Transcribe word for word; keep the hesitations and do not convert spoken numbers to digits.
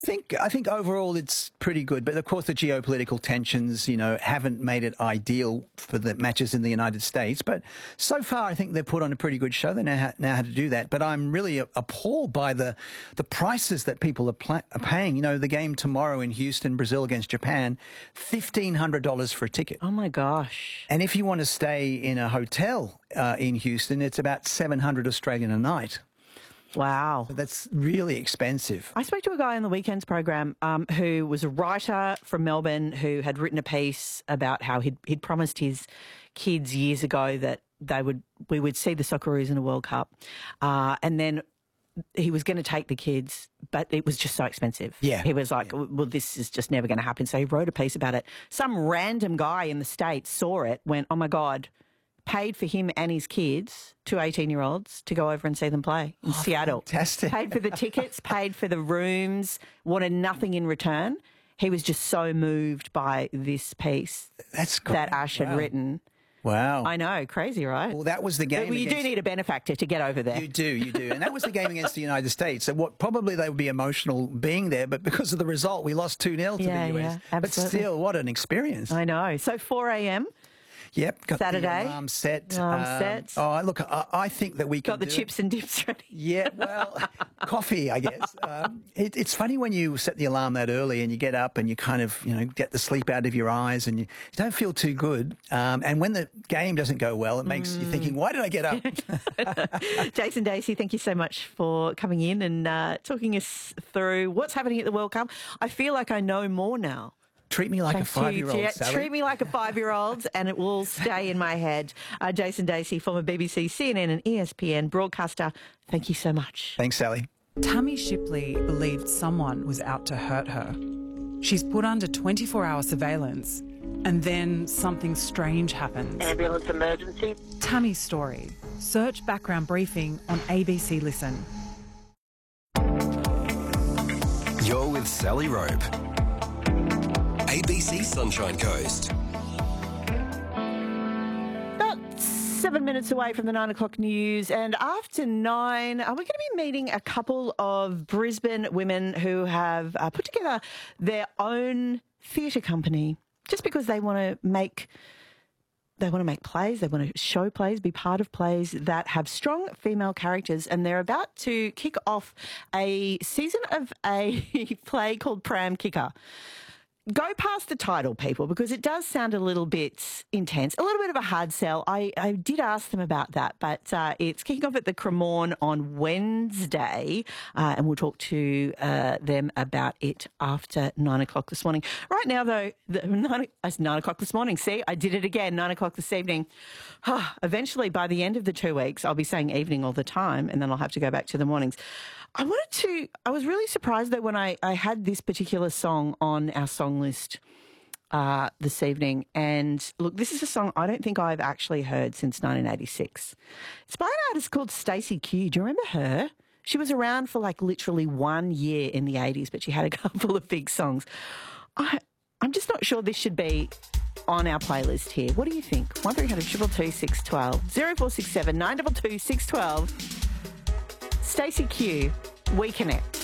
I think I think overall it's pretty good, but of course the geopolitical tensions, you know, haven't made it ideal for the matches in the United States. But so far, I think they've put on a pretty good show. They know how, know how to do that. But I'm really appalled by the the prices that people are, pla- are paying. You know, the game tomorrow in Houston, Brazil against Japan, fifteen hundred dollars for a ticket. Oh my gosh! And if you want to stay in a hotel uh, in Houston, it's about seven hundred Australian a night. Wow. So that's really expensive. I spoke to a guy on the weekends program um, who was a writer from Melbourne who had written a piece about how he'd, he'd promised his kids years ago that they would we would see the Socceroos in a World Cup. Uh, and then he was going to take the kids, but it was just so expensive. Yeah. He was like, yeah. well, this is just never going to happen. So he wrote a piece about it. Some random guy in the States saw it, went, oh, my God, paid for him and his kids, two eighteen-year-olds, to go over and see them play in oh, Seattle. Fantastic. Paid for the tickets, paid for the rooms, wanted nothing in return. He was just so moved by this piece That's great. that Ash had wow. written. Wow. I know, crazy, right? Well, that was the game. But you against... do need a benefactor to get over there. You do, you do. And that was the game against the United States. So what probably they would be emotional being there, but because of the result, we lost two nil to yeah, the U S. Yeah, but still, what an experience. I know. So four a.m. Yep, got Saturday. the alarm set. Alarm um, set. Oh, look, I, I think that we can got the do chips it. and dips ready. Yeah, well, coffee, I guess. Um, it, it's funny when you set the alarm that early and you get up and you kind of, you know, get the sleep out of your eyes and you, you don't feel too good. Um, and when the game doesn't go well, it makes mm. you thinking, why did I get up? Jason Dacey, thank you so much for coming in and uh, talking us through what's happening at the World Cup. I feel like I know more now. Treat me like Thank a five-year-old, you. Sally. Treat me like a five-year-old and it will stay in my head. Uh, Jason Dacey, former B B C, C N N and E S P N broadcaster, thank you so much. Thanks, Sally. Tammy Shipley believed someone was out to hurt her. She's put under twenty-four hour surveillance and then something strange happens. Ambulance emergency. Tammy's story. Search background briefing on A B C Listen. You're with Sally Rope. A B C Sunshine Coast. About seven minutes away from the nine o'clock news, and after nine, uh, we're going to be meeting a couple of Brisbane women who have uh, put together their own theatre company just because they want to make They want to make plays, they want to show plays, be part of plays that have strong female characters, and they're about to kick off a season of a play called Pram Kicker. Go past the title, people, because it does sound a little bit intense, a little bit of a hard sell. I, I did ask them about that, but uh, it's kicking off at the Cremorne on Wednesday, uh, and we'll talk to uh, them about it after nine o'clock this morning. Right now, though, the, nine, it's nine o'clock this morning. See, I did it again, nine o'clock this evening. Eventually, by the end of the two weeks, I'll be saying evening all the time, and then I'll have to go back to the mornings. I wanted to, I was really surprised that when I, I had this particular song on our song list uh, this evening. And look, this is a song I don't think I've actually heard since nineteen eighty-six. It's by an artist called Stacey Q. Do you remember her? She was around for like literally one year in the eighties, but she had a couple of big songs. I, I'm just not sure this should be on our playlist here. What do you think? one three hundred two two two six one two, zero four six seven nine two two six one two. Stacey Q, We Connect.